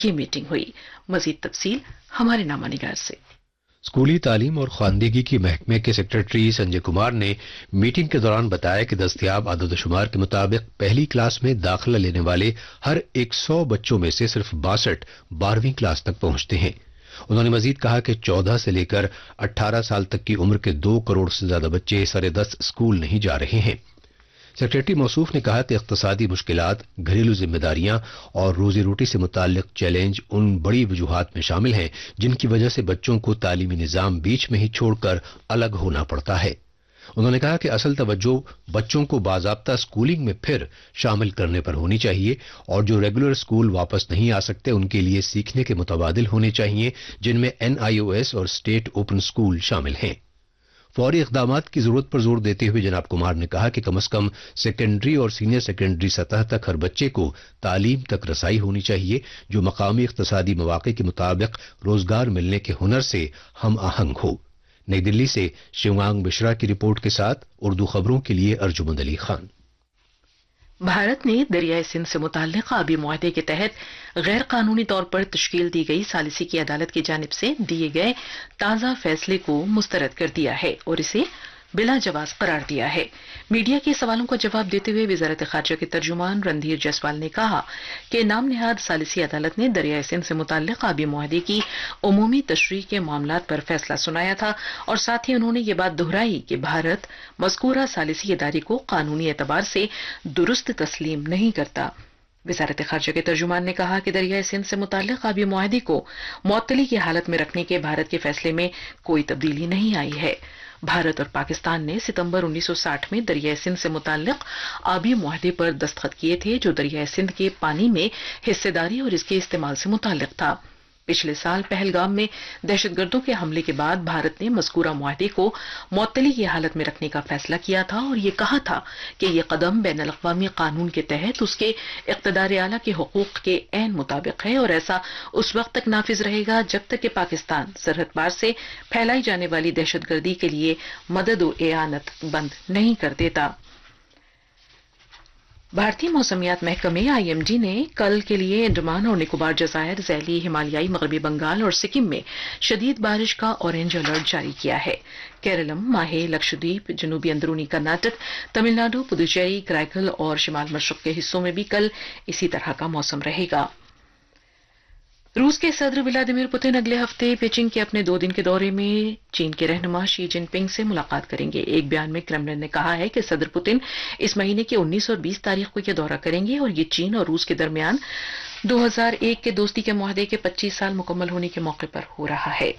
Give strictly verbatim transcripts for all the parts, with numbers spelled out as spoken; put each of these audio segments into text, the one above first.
की मीटिंग हुई। मजीद तफसील हमारे नामा निगार से। स्कूली तालीम और खानदेगी की महकमे के सेक्रेटरी संजय कुमार ने मीटिंग के दौरान बताया कि दस्तयाब आददशुमार के मुताबिक पहली क्लास में दाखिला लेने वाले हर सौ बच्चों में से सिर्फ बासठ बारहवीं क्लास तक पहुंचते हैं। उन्होंने मजीद कहा कि चौदह से लेकर अठारह साल तक की उम्र के दो करोड़ से ज्यादा बच्चे सरे दस स्कूल नहीं जा रहे हैं। सेक्रेटरी मौसूफ ने कहा कि इख्तिसादी मुश्किलात, घरेलू जिम्मेदारियां और रोजी रोटी से मुताल्लिक चैलेंज उन बड़ी वजूहात में शामिल हैं जिनकी वजह से बच्चों को तालीमी निजाम बीच में ही छोड़कर अलग होना पड़ता है। उन्होंने कहा कि असल तवज्जो बच्चों को बाज़ाब्ता स्कूलिंग में फिर शामिल करने पर होनी चाहिए और जो रेगुलर स्कूल वापस नहीं आ सकते उनके लिए सीखने के मुतबादिल होने चाहिए, जिनमें एन आई ओ एस और स्टेट ओपन स्कूल शामिल हैं। फौरी इक़दामात की जरूरत पर जोर देते हुए जनाब कुमार ने कहा कि कम अज कम सेकेंडरी और सीनियर सेकेंडरी सतह तक हर बच्चे को तालीम तक रसाई होनी चाहिए जो मकामी इक़्तिसादी मौक़े के मुताबिक रोजगार मिलने के हुनर से हम आहंग हो। नई दिल्ली से शिवांग मिश्रा की रिपोर्ट के साथ उर्दू खबरों के लिए अर्जुमंद अली खान। भारत ने दरियाई सिंध से मुताल्लिक़ आबी मुआहदे के तहत गैर कानूनी तौर पर तश्कील दी गई सालिसी की अदालत की जानिब से दिए गए ताज़ा फैसले को मुस्तरद कर दिया है और इसे बिला जवाज करार दिया है। मीडिया के सवालों का जवाब देते हुए वज़ारत ख़ारजा के तर्जुमान रणधीर जायसवाल ने कहा कि नाम निहाद सालिसी अदालत ने दरियाई सिंध से मुताल्लिक़ आबी मुआहदे की उमूमी तशरीह के मामलात पर फैसला सुनाया था और साथ ही उन्होंने ये बात दोहराई कि भारत मज़कूरा सालिसी इदारे को कानूनी एतबार से दुरुस्त तस्लीम नहीं करता। वज़ारत ख़ारजा के तर्जुमान ने कहा कि दरियाई सिंध से मुताल्लिक़ आबी मुआहदे को मुअत्तली की हालत में रखने के भारत के फैसले में कोई तब्दीली नहीं आई है। भारत और पाकिस्तान ने सितंबर उन्नीस सौ साठ में दरियाई सिंध से मुताल्लिक़ आबी मुआहदे पर दस्तखत किए थे जो दरियाई सिंध के पानी में हिस्सेदारी और इसके इस्तेमाल से मुताल्लिक़ था। पिछले साल पहलगाम में दहशतगर्दों के हमले के बाद भारत ने मज़कूरा मुआहदे को मुअत्तली की हालत में रखने का फैसला किया था और ये कहा था कि यह कदम बैनुल अक़वामी कानून के तहत उसके इक़्तिदार आला के हुकूक के ऐन मुताबिक है और ऐसा उस वक्त तक नाफिज रहेगा जब तक कि पाकिस्तान सरहद पार से फैलाई जाने वाली दहशतगर्दी के लिए मदद और एआनत बंद नहीं कर देता। भारतीय मौसमियात महकमे आई एम डी ने कल के लिए अंडमान और निकोबार जज़ायर, ज़ैली, हिमालयाई मगरबी बंगाल और सिक्किम में शदीद बारिश का ऑरेंज अलर्ट जारी किया है। केरलम, माहे, लक्षद्वीप, जनूबी अंदरूनी कर्नाटक, तमिलनाडु, पुदुचेरी, कराईकल और शिमाल मशरक़ के हिस्सों में भी कल इसी तरह का मौसम रहेगा। रूस के सदर व्लादिमीर पुतिन अगले हफ्ते बीजिंग के अपने दो दिन के दौरे में चीन के रहनुमा शी जिनपिंग से मुलाकात करेंगे। एक बयान में क्रेमलिन ने कहा है कि सदर पुतिन इस महीने की उन्नीस और बीस तारीख को यह दौरा करेंगे और ये चीन और रूस के दरमियान दो हज़ार एक के दोस्ती के मुआहदे के पच्चीस साल मुकम्मल होने के मौके पर हो रहा है।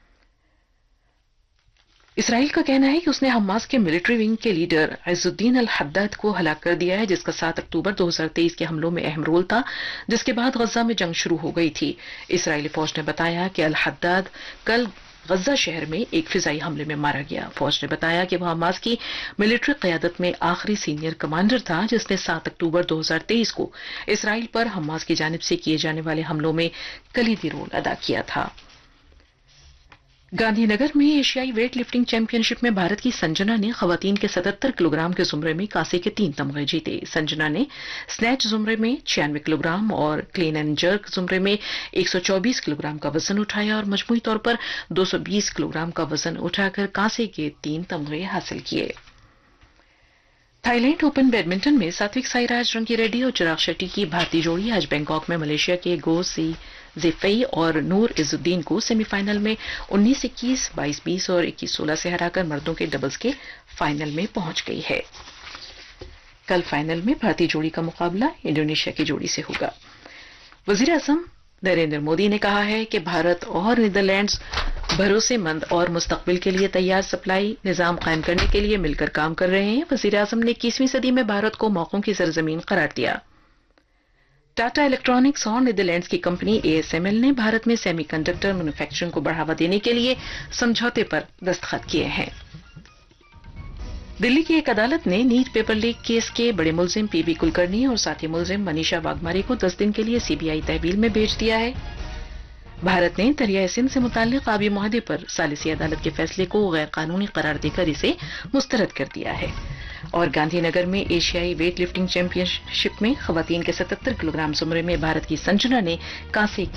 इसराइल का कहना है कि उसने हमास के मिलिट्री विंग के लीडर इज़्ज़ुद्दीन अल हद्दाद को हलाक कर दिया है, जिसका सात अक्टूबर दो हज़ार तेईस के हमलों में अहम रोल था, जिसके बाद गजा में जंग शुरू हो गई थी। इसराइली फौज ने बताया कि अल हद्दाद कल गजा शहर में एक फिजाई हमले में मारा गया। फौज ने बताया कि वह हमास की मिलिट्री क़यादत में आखिरी सीनियर कमांडर था जिसने सात अक्टूबर दो हज़ार तेईस को इसराइल पर हमास की जानिब से किए जाने वाले हमलों में कलीदी रोल अदा किया था। गांधीनगर में एशियाई वेट लिफ्टिंग चैंपियनशिप में भारत की संजना ने खवातीन के सतहत्तर किलोग्राम के जुमरे में कांसे के तीन तमगे जीते। संजना ने स्नैच जुमरे में छियानवे किलोग्राम और क्लीन एंड जर्क जुमरे में एक सौ चौबीस किलोग्राम का वजन उठाया और मजमूई तौर पर दो सौ बीस किलोग्राम का वजन उठाकर कांसे के तीन तमगे हासिल किए। थाईलैंड ओपन बैडमिंटन में सात्विक साईराज, रंकी रेड्डी और चिराग शेट्टी की भारतीय जोड़ी आज बैंकॉक में मलेशिया के गो सी ज़ेफई और नूर इज़ुद्दीन को सेमीफाइनल में उन्नीस इक्कीस, बाईस बीस और इक्कीस सोलह से हराकर मर्दों के डबल्स के फाइनल में पहुंच गई है। कल फाइनल में भारतीय जोड़ी का मुकाबला इंडोनेशिया की जोड़ी से होगा। वजीर आज़म नरेंद्र मोदी ने कहा है कि भारत और नीदरलैंड्स भरोसेमंद और मुस्तकबिल के लिए तैयार सप्लाई निजाम कायम करने के लिए मिलकर काम कर रहे हैं। वजीर आज़म ने इक्कीसवीं सदी में भारत को मौकों की सरजमीन करार दिया। टाटा इलेक्ट्रॉनिक्स और नीदरलैंड्स की company A S M L ने भारत में सेमीकंडक्टर मैन्युफैक्चरिंग को बढ़ावा देने के लिए समझौते पर दस्तखत किए हैं। दिल्ली की एक अदालत ने नीट पेपर लीक केस के बड़े मुलजिम पीबी कुलकर्णी और साथी मुलजिम मनीषा वाघमारे को दस दिन के लिए सीबीआई तहवील में भेज दिया है। भारत ने दरियाई सिंध से मुताल्लिक आबी मुआहदे पर सालिसी अदालत के फैसले को गैर कानूनी करार देकर इसे मुस्तरद कर दिया है। और गांधीनगर में एशियाई वेट लिफ्टिंग चैंपियनशिप में खवातीन के सतहत्तर किलोग्राम जुमरे में भारत की संजना ने कांसे